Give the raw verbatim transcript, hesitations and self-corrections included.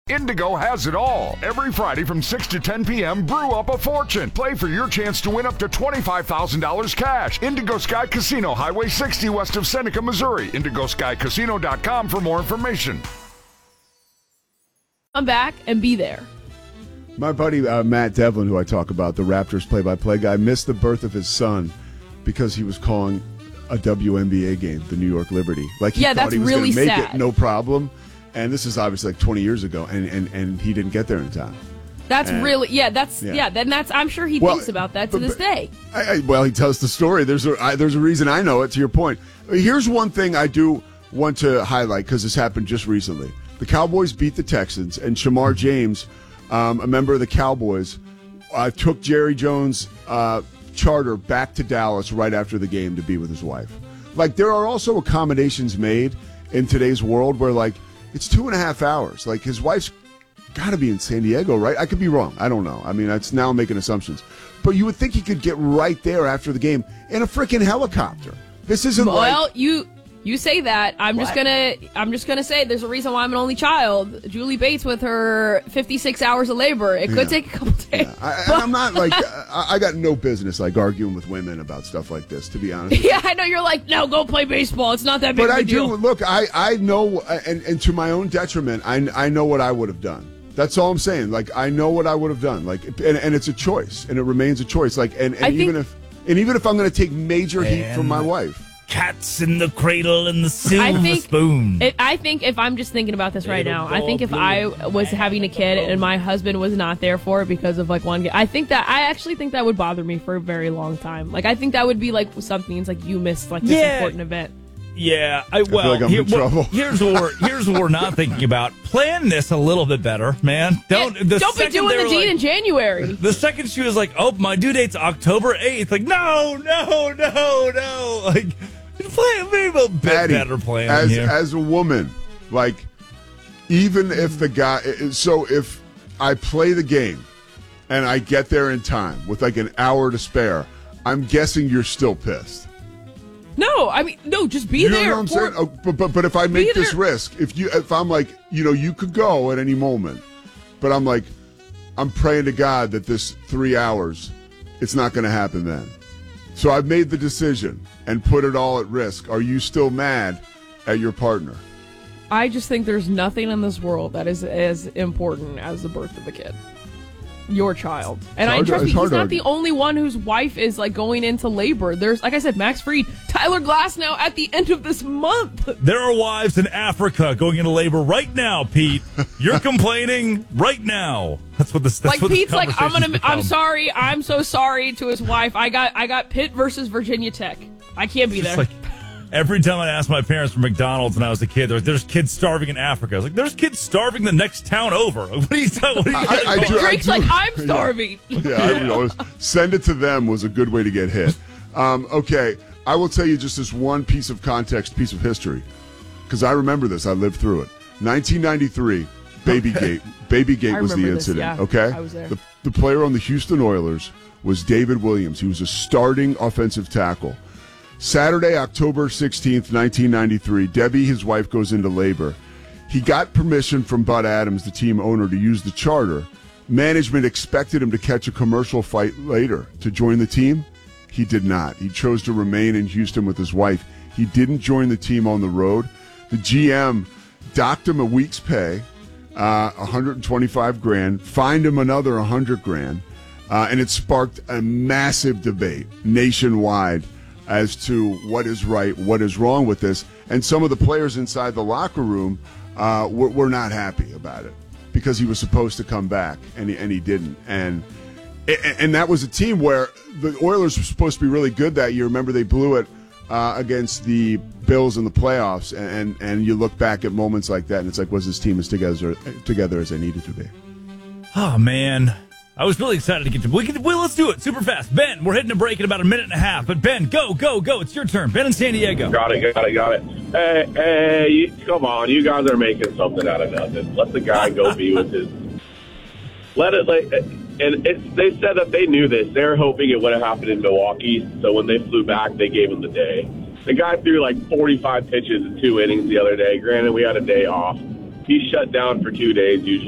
Indigo has it all. Every Friday from six to ten p.m., brew up a fortune. Play for your chance to win up to twenty-five thousand dollars cash. Indigo Sky Casino, Highway sixty west of Seneca, Missouri. indigo sky casino dot com for more information. Come back and be there. My buddy uh, Matt Devlin, who I talk about, the Raptors play-by-play guy, missed the birth of his son because he was calling a W N B A game, the New York Liberty. Like he yeah, thought that's he was really going to make sad. it, no problem. And this is obviously like twenty years ago, and, and, and he didn't get there in time. That's and, really, yeah, that's, yeah, yeah then that's, I'm sure he well, thinks about that to but, this day. I, I, well, he tells the story. There's a, I, there's a reason I know it, to your point. Here's one thing I do want to highlight, because this happened just recently. The Cowboys beat the Texans, and Shamar James, um, a member of the Cowboys, uh, took Jerry Jones' uh, charter back to Dallas right after the game to be with his wife. Like, there are also accommodations made in today's world where, like, it's two and a half hours. Like, his wife's got to be in San Diego, right? I could be wrong. I don't know. I mean, it's now making assumptions. But you would think he could get right there after the game in a freaking helicopter. This isn't well, like... Well, you... You say that. I'm what? just gonna. I'm just gonna say there's a reason why I'm an only child. Julie Bates with her fifty-six hours of labor. It could yeah. take a couple days. Yeah. I, and I'm not like I, I got no business like arguing with women about stuff like this. To be honest. Yeah, I know you're like, no, go play baseball. It's not that big but of a I deal. do look. I I know, and and to my own detriment, I I know what I would have done. That's all I'm saying. Like I know what I would have done. Like and, and it's a choice, and it remains a choice. Like and, and even if and even if I'm going to take major heat from my wife. Cats in the cradle and the silver I think, spoon. It, I think if I'm just thinking about this right now, I think if I was having a kid and my husband was not there for it because of like one, I think that I actually think that would bother me for a very long time. Like I think that would be like something. It's like you missed like this yeah. important event. Yeah, I, well, I feel like I'm here, in trouble. well, here's what we're here's what we're not thinking about. Plan this a little bit better, man. Don't yeah, the don't be doing the deed like, in January. The second she was like, "Oh, my due date's October eighth," like, no, no, no, no, like. Play maybe a bit Patty, better plan as here. as a woman, like even if the guy, so if I play the game and I get there in time with like an hour to spare, I'm guessing you're still pissed. No, I mean no, just be you know there. what I'm for, saying? Oh, but, but but if I make this there. risk, if you if I'm like you know you could go at any moment, but I'm like I'm praying to God that this three hours, it's not going to happen then. So I've made the decision and put it all at risk. Are you still mad at your partner? I just think there's nothing in this world that is as important as the birth of a kid. Your child. And I trust me, he's not the only one whose wife is like going into labor. There's, like I said, Max Fried, Tyler Glass now at the end of this month. There are wives in Africa going into labor right now, Pete. You're complaining right now. That's what this. That's Like what Pete's this like, I'm gonna, become. I'm sorry, I'm so sorry to his wife. I got, I got Pitt versus Virginia Tech. I can't be Just there. like, every time I asked my parents for McDonald's when I was a kid, there's, there's kids starving in Africa. I was like, there's kids starving the next town over. What are you talking about? I, I do, Drake's I do, like, I'm starving. Yeah, yeah I know. Send it to them was a good way to get hit. Um, okay, I will tell you just this one piece of context, piece of history, because I remember this. I lived through it. nineteen ninety-three, Babygate. Babygate I was the remember this, incident. yeah. Okay, I was there. The, the player on the Houston Oilers was David Williams. He was a starting offensive tackle. Saturday, October sixteenth, nineteen ninety-three, Debbie, his wife, goes into labor. He got permission from Bud Adams, the team owner, to use the charter. Management expected him to catch a commercial flight later to join the team. He did not. He chose to remain in Houston with his wife. He didn't join the team on the road. The G M docked him a week's pay, uh, one hundred twenty-five grand, fined him another one hundred grand, uh, and it sparked a massive debate nationwide as to what is right, what is wrong with this. And some of the players inside the locker room uh, were, were not happy about it because he was supposed to come back, and he, and he didn't. And and that was a team where the Oilers were supposed to be really good that year. Remember, they blew it uh, against the Bills in the playoffs, and, and and you look back at moments like that, and it's like, was this team as together, together as they needed to be? Oh, man. I was really excited to get to we can, well, let's do it super fast. Ben, we're hitting a break in about a minute and a half. But, Ben, go, go, go. It's your turn. Ben in San Diego. Got it, got it, got it. Hey, hey, you, come on. You guys are making something out of nothing. Let the guy go be with his... Let it, like... And it's, they said that they knew this. They were hoping it would have happened in Milwaukee. So when they flew back, they gave him the day. The guy threw like forty-five pitches in two innings the other day. Granted, we had a day off. He's shut down for two days usually.